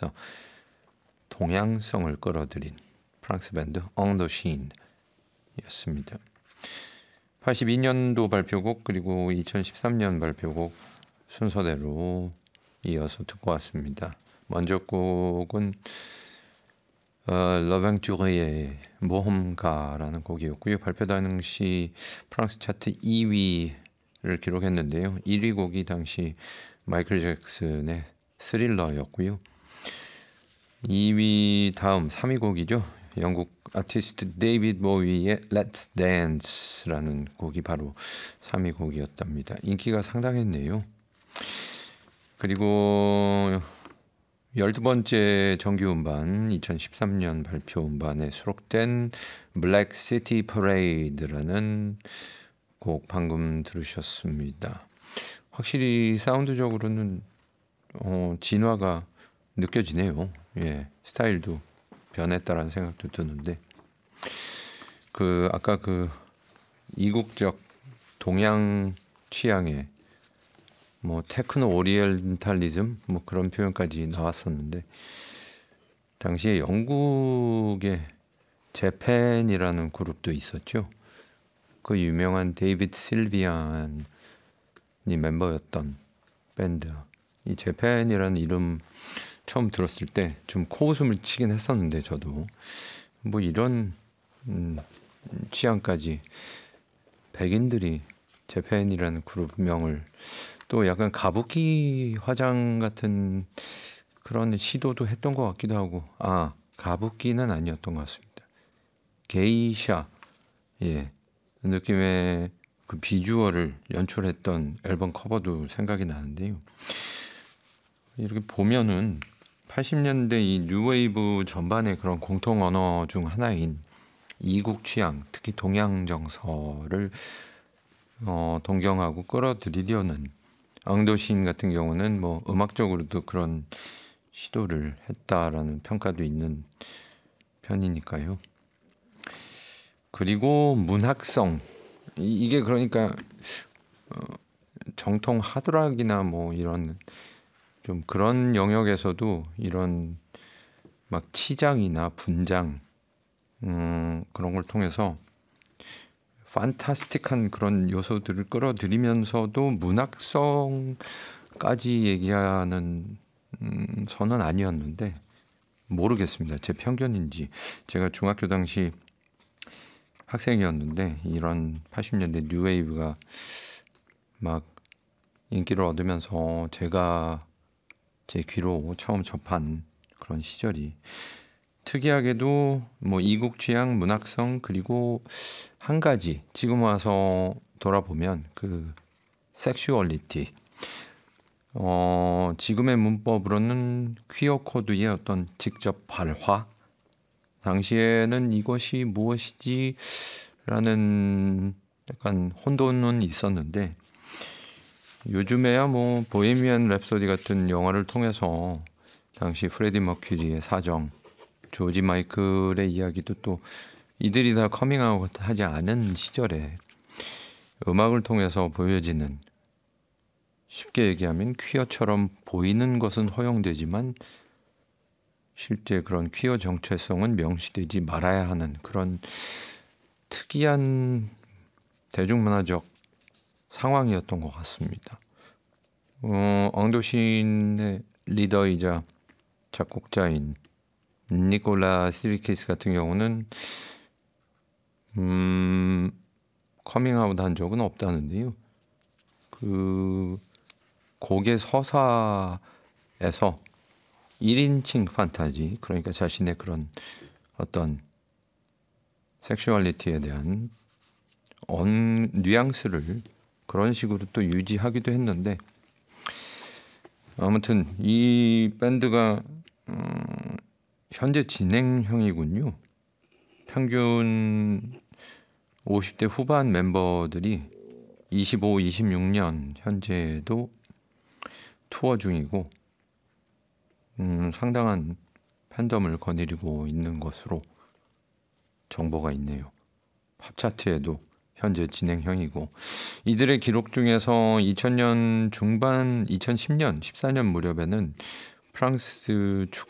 밴드에서 동양성을 끌어들인 프랑스 밴드 엉더신이었습니다. 82년도 발표곡 그리고 2013년 발표곡 순서대로 이어서 듣고 왔습니다. 먼저 곡은 러뱅튜르의 모험가라는 곡이었고요. 발표 당시 프랑스 차트 2위를 기록했는데요. 1위 곡이 당시 마이클 잭슨의 스릴러였고요. 2위 다음 3위 곡이죠. 영국 아티스트 데이비드 보위의 Let's Dance라는 곡이 바로 3위 곡이었답니다. 인기가 상당했네요. 그리고 12번째 정규음반 2013년 발표 음반에 수록된 Black City Parade라는 곡 방금 들으셨습니다. 확실히 사운드적으로는 진화가 느껴지네요. 예, 스타일도 변했다라는 생각도 드는데 아까 이국적 동양 취향의 테크노 오리엔탈리즘 그런 표현까지 나왔었는데 당시에 영국의 재팬이라는 그룹도 있었죠. 그 유명한 데이비드 실비안이 멤버였던 밴드. 이 재팬이라는 이름 처음 들었을 때 좀 코웃음을 치긴 했었는데 저도 이런 취향까지 백인들이 재팬이라는 그룹명을 또 약간 가부키 화장 같은 그런 시도도 했던 것 같기도 하고 가부키는 아니었던 것 같습니다. 게이샤 느낌의 그 비주얼을 연출했던 앨범 커버도 생각이 나는데요. 이렇게 보면은 80년대 이 뉴웨이브 전반의 그런 공통 언어 중 하나인 이국 취향, 특히 동양 정서를 동경하고 끌어들이려는 엉더신 같은 경우는 음악적으로도 그런 시도를 했다라는 평가도 있는 편이니까요. 그리고 문학성 이게 그러니까 정통 하드락이나 이런 좀 그런 영역에서도 이런 치장이나 분장 그런 걸 통해서 판타스틱한 그런 요소들을 끌어들이면서도 문학성까지 얘기하는 선은 아니었는데 모르겠습니다. 제 편견인지. 제가 중학교 당시 학생이었는데 이런 80년대 뉴웨이브가 막 인기를 얻으면서 제가 제 귀로 처음 접한 그런 시절이 특이하게도 이국 취향, 문학성 그리고 한 가지 지금 와서 돌아보면 섹슈얼리티 지금의 문법으로는 퀴어 코드의 어떤 직접 발화 당시에는 이것이 무엇이지 라는 약간 혼돈은 있었는데 요즘에야 보헤미안 랩소디 같은 영화를 통해서 당시 프레디 머큐리의 사정 조지 마이클의 이야기도 또 이들이 다 커밍아웃 하지 않은 시절에 음악을 통해서 보여지는 쉽게 얘기하면 퀴어처럼 보이는 것은 허용되지만 실제 그런 퀴어 정체성은 명시되지 말아야 하는 그런 특이한 대중문화적 상황이었던 것 같습니다. 엉더신의 리더이자 작곡자인 니콜라 시리키스 같은 경우는 커밍아웃 한 적은 없다는데요. 곡의 서사에서 1인칭 판타지 그러니까 자신의 그런 어떤 섹슈얼리티에 대한 뉘앙스를 그런 식으로 또 유지하기도 했는데 아무튼 이 밴드가 현재 진행형이군요. 평균 50대 후반 멤버들이 25, 26년 현재도 투어 중이고 상당한 팬덤을 거느리고 있는 것으로 정보가 있네요. 팝 차트에도 현재 진행형이고 이들의 기록 중에서 2000년 중반, 2010년, 14년 무렵에는 프랑스